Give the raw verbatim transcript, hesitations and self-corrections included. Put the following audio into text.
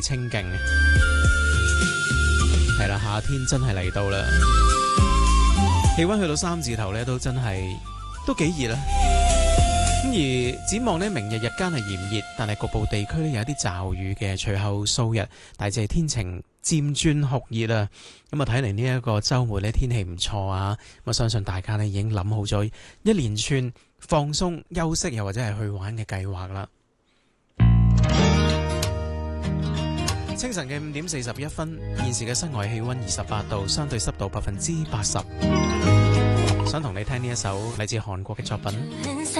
清勁。係啦，夏天真係嚟到啦，氣溫去到三字頭呢，都真係都幾熱啦。咁而展望呢，明日日間係炎熱，但係局部地區呢有一啲驟雨嘅，隨後數日大致係天晴漸轉酷熱啊。咁啊睇嚟呢一個週末呢，天氣唔錯啊。咁啊相信大家呢已經諗好咗一連串放鬆休息又或者係去玩嘅計劃啦。清晨嘅五點四十一分，現時嘅室外氣溫二十八度，相對濕度百分之八十。想同你聽呢一首嚟自韓國嘅作品。